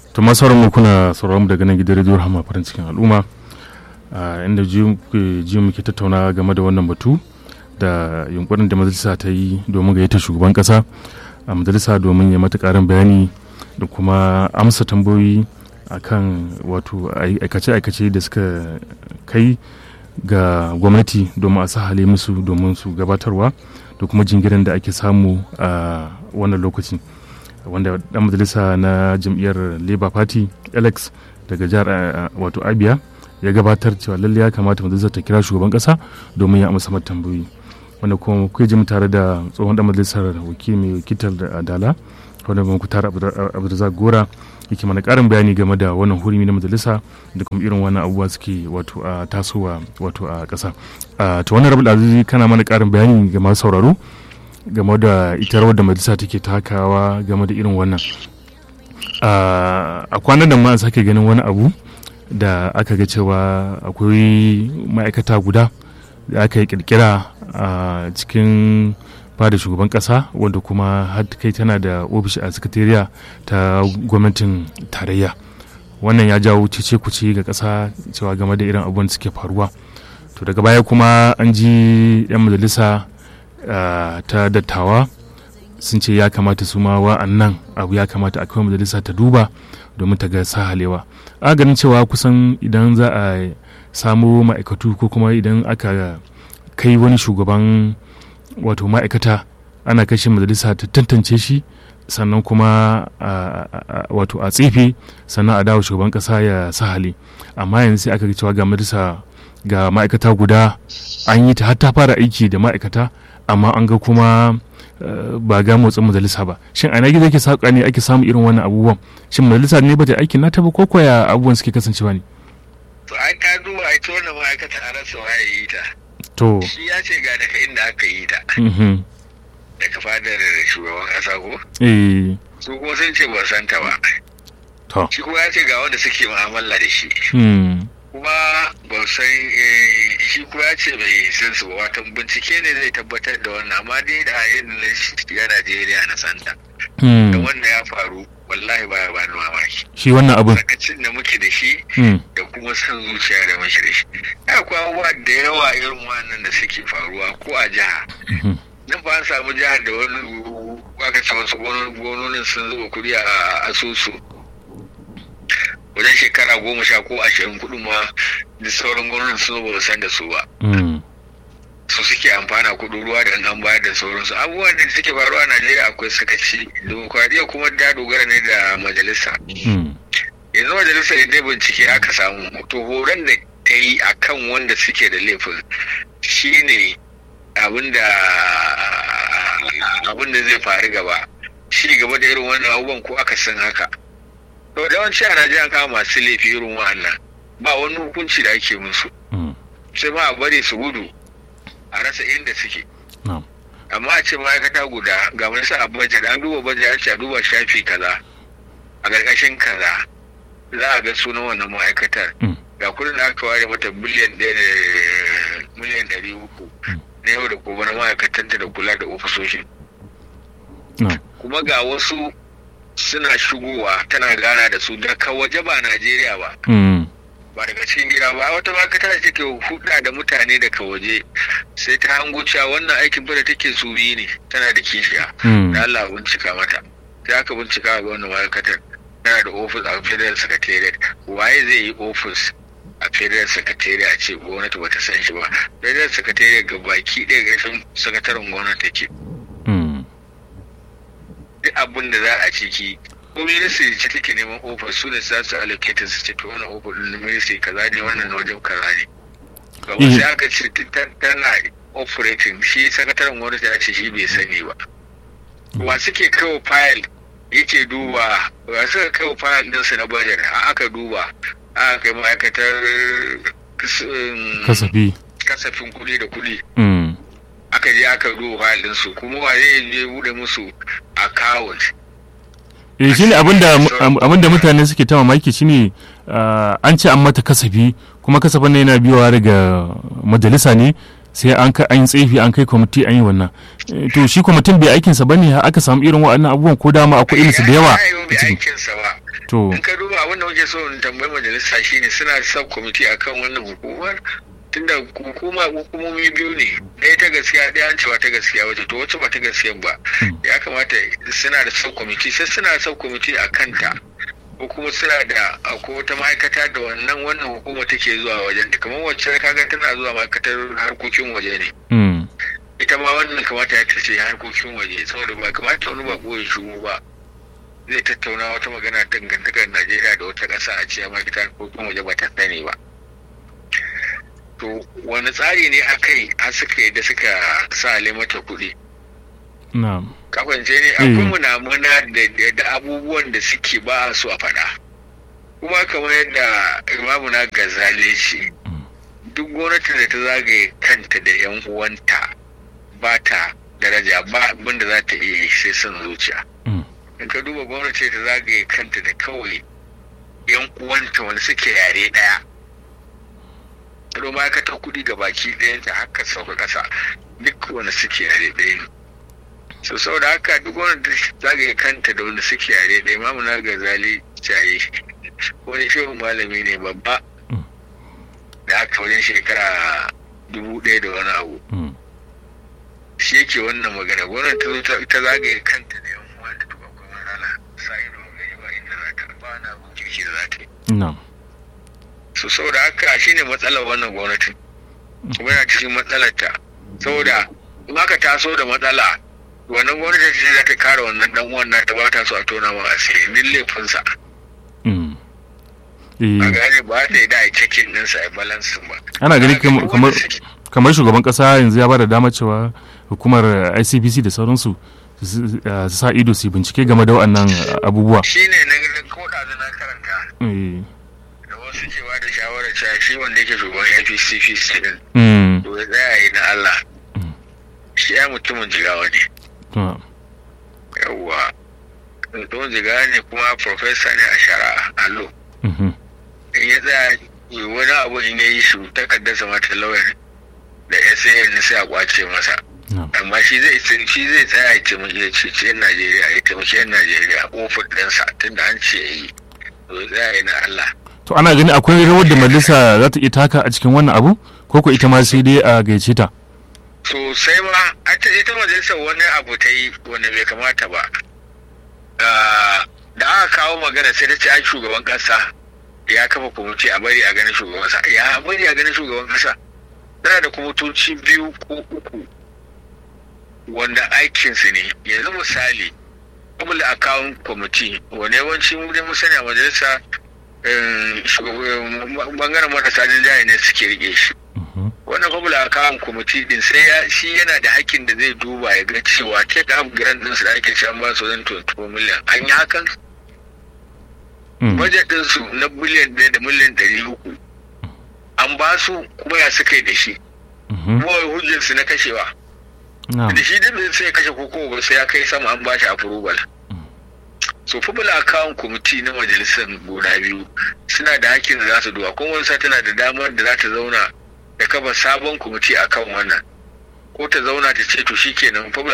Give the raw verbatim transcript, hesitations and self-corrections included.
to masu mu kuna sauraron mu daga nan gidan rediyo Rahama farin cikin al'umma inda ji muke tattauna game da wannan batu da yunkurin da majalisa ta yi domin gayyata shugaban kasa a majalisa domin ya mata karin bayani da kuma amsa tambayoyi akan wato aikace-aikace da suka kai ga gwamnati domin a sahale musu domin su gabatarwa da kuma jingirin da ake samu a wannan lokaci wanda dan majalisa na jam'iyyar Labour Party Alex daga jihar wato Abia ya gabatar cewa lalle ya kamata majalisa ta kira shugaban kasa domin ya amsa mata tambayoyi wanda kuma kuke ji mu tare da tsohon dan majalisar wakili mai wakiltar da Adala wanda ban ku tare Abdulrazak Gora yake mana karin bayani game da wannan hurumi na majalisa da kuma irin wannan abubuwa suke wato a tasowa wato a ƙasa. To wannan Rabiul Azizi kana mana karin bayani ga masu sauraro game da ita rawar da majalisa take takawa game da irin wannan. A kwanan da ma sake ganin wani abu da aka ga cewa akwai ma'aikata guda da aka yi kirkira a cikin fada shugaban kasa wanda kuma har kai tana da ofishi a sakatariya ta gwamnatin tarayya. Wannan ya jawo cece kuce ga kasa cewa game da irin abubuwan da suke faruwa. To daga baya kuma an ji 'yan majalisa ta dattawa sun ce ya kamata su ma wa'annan abu ya kamata a kai majalisa ta duba domin ta ga sahalewa. A ganin cewa kusan idan za a samu ma'aikatu ko kuma idan aka kai wani shugaban wato ma'aikata ana kashe majalisa ta tantance shi sannan kuma wato a tsefe sannan a dawo shugaban kasa ya sahale. Amma yanzu sai aka ga cewa ga majalisa ga ma'aikata guda an yi ta har ta fara aiki da ma'aikata amma an ga kuma ba ga motsin majalisa ba. Shin ana gizo ke saka ne ake samu irin wannan abubuwan? Shin majalisa ne ba ta aikin nata ba ko koya abubuwan suke kasancewa ne? To ai ka duba ai to wannan ma'aikata a rasa waye yi ta. To shi ya ce ga daga inda aka yi ta. Mhm. Daga fadar shugaban kasa ko? Eh. Su kuma sun ce ba san ta ba. To. Shi kuma ya ce ga wanda suke mu'amala da shi. Hmm. Kuma ba san shi kuma ya ce bai san su ba, watan bincike ne zai tabbatar da wannan, amma dai da yin ya Najeriya na santa da wannan ya faru wallahi baya ba ni mamaki shi wannan abun sakacin da muke da shi da kuma san zuciya da muke da shi. Akwai abubuwa da yawa irin wannan da suke faruwa ko a jiha nan fa an samu jihar da wani aka ce wasu gononin sun zuba kuɗi a asusu wajen shekara goma sha ko ashirin kuɗi ma da sauran gwamnati sun ba san da su ba. Su suke amfana kuɗin ruwa da an bayar da sauransu. Abubuwan da suke faruwa a Najeriya akwai sakaci. Dimokuraɗiyya kuma da dogara ne da majalisa. Yanzu majalisa da dai bincike aka samu. To horon da ta yi a kan wanda suke da laifin shi ne abin da zai faru gaba. Shi gaba da irin wannan abubuwan ko aka san haka. To da yawanci a Najeriya kama masu laifi irin wannan ba wani hukunci da ake musu sai ma a bari su gudu a rasa inda suke. Amma a ce ma'aikata guda ga wani sa a bajet an duba bajet a ce a duba shafi kaza a ƙarƙashin kaza za a ga sunan wannan ma'aikatar ga kudin da aka ware mata biliyan ɗaya da miliyan ɗari uku na yau da gobe na ma'aikatanta da kula da ofisoshin. Kuma ga wasu suna shigowa tana gana da su daga waje ba Najeriya ba. Ba daga cikin gida ba wata ma'aikata da take huɗa da mutane daga waje sai ta hango cewa wannan aikin fa da take su biyu ne tana da kishiya. Da Allah bincika mata. Sai aka bincika ga wannan ma'aikatar tana da ofis a Federal Secretariat. Waye zai yi ofis a Federal Secretariat ce gwamnati bata san shi ba. Federal Secretariat ga baki ɗaya ƙarshen sakataren gwamnati take. Duk abin da za a ciki ko ministry ce take neman offer su ne za su allocate su ce to wannan offer din ministry kaza ne wannan na wajen kaza ne ga wasu aka ce tana operating shi sakataren gwamnati ya ce shi bai sani ba. Wa suke kawo file yake duba wa suka kawo file ɗinsu na budget aka duba aka kai ma'aikatar kasafi kasafin kuɗi da kuɗi aka je aka duba halin su kuma wa zai je bude musu account. Eh shine abinda abinda mutane suke ta mamaki shine an ce an mata kasafi kuma kasafin yana biyowa daga majalisa ne sai an kai an tsefi an kai kwamiti an yi wannan. To shi kwamitin bai aikin sa bane aka samu irin waɗannan abubuwan ko dama akwai irin su da yawa. Bai aikin sa ba. in ka duba abin da muke so in tambayi majalisa shine suna da sub committee akan wannan hukumar, tunda hukuma hukumomi biyu ne, ɗaya ta gaskiya ɗaya an cewa ta gaskiya wace to wacce ba ta gaskiya ba ya kamata suna da sub committee sai suna da sub committee a kanta, ko kuma suna da akwai wata ma'aikata da wannan wannan hukuma take zuwa wajen ta, kamar wacce kaga tana zuwa ma'aikatar harkokin waje ne, ita ma wannan kamata ya tace harkokin waje, saboda ba kamata wani bako ya shigo ba zai tattauna wata magana dangantakar Najeriya da wata ƙasa a ce ma'aikatar harkokin waje ba ta sani ba. To wani tsari ne aka yi har suka yi da suka sa mata kuɗi? Na'am. Kafance ne akwai munamuna da abubuwan da suke ba su a faɗa. Kuma kamar yadda Imamu na Gazali ce, duk gwamnatin da ta zagaye kanta da 'yan uwanta ba ta daraja ba abin da za ta iya yi sai son zuciya. In ka duba gwamnati ta zagaye kanta da kawai 'yan uwanta wanda suke yare ɗaya. Kado ma'aikatar kuɗi ga baki ɗayanta haka sauka ƙasa duk wanda suke yare ɗaya ne. So sau da haka duk wanda zagaye kanta da wanda suke yare ɗaya, Imamu na Gazali jaye wani shehu malami ne babba da aka wajen shekara dubu ɗaya da wani abu. Shi yake wannan magana, gwamnati ta zo ta zagaye kanta da yan uwa da tuba kuma rana sa ido ga ba inda za ta ba na kirki da za ta yi. So saboda haka shine matsalar wannan gwamnatin, kuma yana cikin matsalar ta, saboda in aka taso da matsala wannan gwamnati ce za ta kare wannan dan uwan nata ba ta so a tona ma asiri din laifinsa. A gane ba ta yi da a cikin ɗinsa a balansin ba. Ana gani kamar kamar shugaban kasa yanzu ya ba da dama cewa hukumar I C B C da sauransu su sa ido su bincike game da waɗannan abubuwa. Shi ne na koda da na karanta. Da wasu ke ba da shawarar cewa shi wanda yake shugaban F C C din. To ya tsaya yi na Allah. Shi ya mutumin jigawa ne. Yawwa. Mutumin jigawa ne kuma profesa ne a shari'a a lo. In ya tsaya wani abu in ya yi shi takardarsa mata lauyan da S A N sai a kwace masa. Amma shi zai shi zai tsaya ya taimaki ya ce yan Najeriya ya taimaki yan Najeriya ofis ɗinsa tunda an ce yi. To tsaya na Allah. To ana gani akwai rawar da majalisa za ta iya taka a cikin wannan abu ko ko ita ma sai dai a gaice ta? Sosai ma ita majalisar wani abu ta yi wanda bai kamata ba. Da aka kawo magana sai ta ce ai shugaban kasa ya kafa kwamiti a bari a ganin shugaban kasa. Ya bari a ganin shugaban kasa. Tana da kwamitoci biyu ko uku wanda aikinsu ne. Yanzu misali, public account committee wanda yawanci mu dai mu sani a majalisa bangaren marasa jinjaye ne suke rike shi. Wannan public account committee din sai ya shi yana da hakkin da zai duba ya ga cewa take up grant din su da ake cewa ba su zan twenty-four million an yi hakan. Budget din su na biliyan ɗaya da miliyan ɗari uku an ba su kuma ya suka yi da shi. Kuma hujjar su na kashewa. Da shi din sai ya kashe koko ba sai ya kai sama an ba shi approval. So public account committee na majalisar guda biyu suna da hakkin da za su duba, kuma wani tana da damar da za ta zauna da kafa sabon kwamiti akan wannan, ko ta zauna ta ce to shikenan